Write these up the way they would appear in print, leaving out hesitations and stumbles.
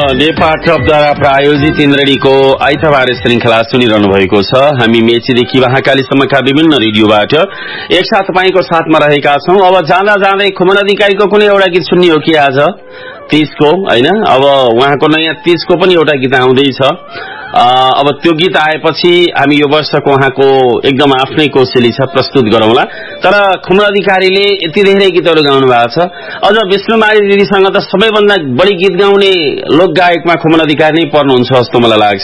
नेपालद्वारा प्रायोजित इन्द्रणीको आइतबार श्रृंखला सुनिरहनु भएको छ। हामी मेचीदेखि महाकालीसम्मका विभिन्न रेडियोबाट एकसाथ तपाईको साथमा रहेका छौं। अब जाँदा जाँदै खुमन अधिकारीको कुनै एउटा गीत सुन्ने हो कि आज 30 को हैन? अब उहाँको नयाँ 30 को पनि एउटा गीत आउँदैछ। अब त्यो गीत आएपछि हामी यो वर्षको उहाँको एकदम आफ्नै कोसेली छ प्रस्तुत गरौँला। तर खुमन अधिकारीले यति धेरै गीतहरू गाउनु भएको छ। अझ विष्णुमारी दिदीसँग त सबैभन्दा बढी गीत गाउने लोक गायकमा खुमन अधिकारी नै पर्नुहुन्छ जस्तो मलाई लाग्छ।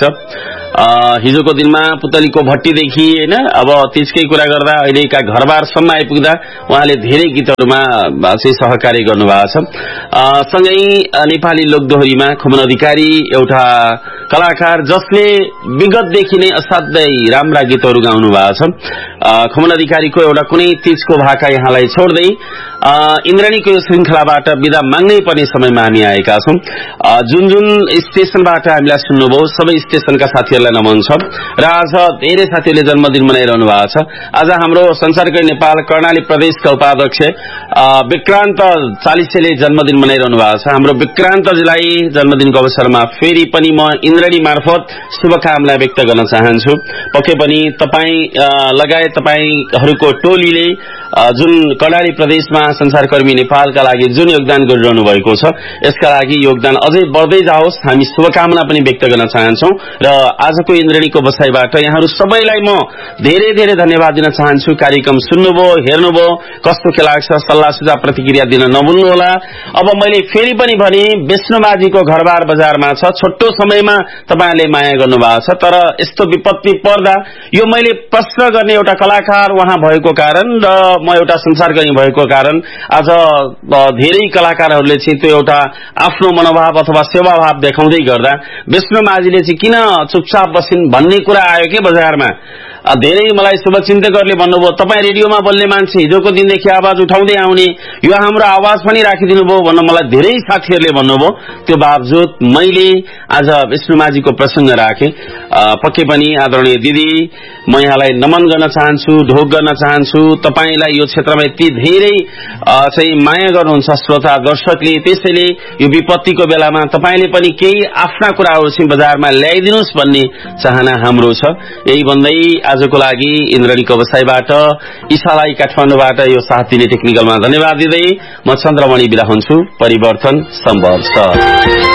हिजोको दिनमा पुतलीको भट्टीदेखि हैन, अब त्यसकै कुरा गर्दा अहिलेका घरबारसम्म आइपुग्दा उहाँले धेरै गीतहरूमा चाहिँ सहकार्य गर्नुभएको छ। सँगै नेपाली लोकदोहोरीमा खुमन अधिकारी एउटा कलाकार जसले विगतदेखि नै असाध्यै राम्रा गीतहरू गाउनु भएको छ। खुमन अधिकारीको एउटा कुनै 30 को भाका यहाँलाई छोड्दै इन्द्रणीको यो श्रृंखलाबाट बिदा माग्नै पर्ने समयमा हामी आएका छौं। जुन जुन स्टेशनबाट हामीलाई सुन्नुभयो सबै स्टेशनका साथीहरूलाई नमन छ। र आज धेरै साथीहरूले जन्मदिन मनाइरहनु भएको छ। आज हाम्रो संसारकै नेपाल कर्णाली प्रदेशका उपाध्यक्ष विक्रान्त चालिसेले जन्मदिन मनाइरहनु भएको छ। हाम्रो विक्रान्तजीलाई जन्मदिनको अवसरमा फेरि पनि म इन्द्रणी मार्फत शुभकामना व्यक्त गर्न चाहन्छु। पक्कै पनि तपाई लगायत तपाईहरुको टोलीले जुन कर्णाली प्रदेशमा संसारकर्मी नेपालका लागि जुन योगदान गरिरहनु भएको छ यसका लागि योगदान अझै बढ्दै जाओस् हामी शुभकामना पनि व्यक्त गर्न चाहन्छौं। र आजको इन्द्रणीको बसाइबाट यहाँहरु सबैलाई म धेरै धेरै धन्यवाद दिन चाहन्छु। कार्यक्रम सुन्नुभयो, हेर्नुभयो, कस्तो के लाग्छ सल्लाह सुझाव प्रतिक्रिया दिन नभुल्नु होला। अब मैले फेरि पनि भने विष्णुमाजीको घरबार बजारमा छ। छोटो समयमा तपाईहरुले माया गर्नु भएको छ। तर यस्तो विपत्ति पर्दा यो मैले प्रश्न गर्ने एउटा कलाकार वहाँ भएको कारण र म एउटा संसारकर्मी भएको कारण आज धेरै कलाकारहरूले चाहिँ त्यो एउटा आफ्नो मनोभाव अथवा सेवाभाव देखाउँदै गर्दा विष्णुमाजीले चाहिँ किन चुपचाप बसिन् भन्ने कुरा आयो के बजारमा। धेरै मलाई शुभचिन्तकहरूले भन्नुभयो तपाई रेडियोमा बोल्ने मान्छे हिजोको दिनदेखि आवाज उठाउँदै आउने, यो हाम्रो आवाज पनि राखिदिनु भयो भन्न मलाई धेरै साथीहरूले भन्नुभयो। त्यो बावजुद मैले आज विष्णुमाजीको प्रसंग राखे। पक्कै पनि आदरणीय दिदी म यहाँलाई नमन गर्न चाहन्छु, ढोक गर्न चाहन्छु। तपाईलाई यो क्षेत्रमा यति धेरै चाहिँ माया गर्नुहुन्छ श्रोता दर्शकले, त्यसैले यो विपत्तिको बेलामा तपाईले पनि केही आफ्ना कुराहरू चाहिँ बजारमा ल्याइदिनुस् भन्ने चाहना हाम्रो छ। यही भन्दै आजको लागि इन्द्रणीको बसाइबाट ईशालाई काठमाडौँबाट यो साथ दिने टेक्निकलमा धन्यवाद दिँदै म चन्द्रमणि बिदा हुन्छु। परिवर्तन सम्भव छ।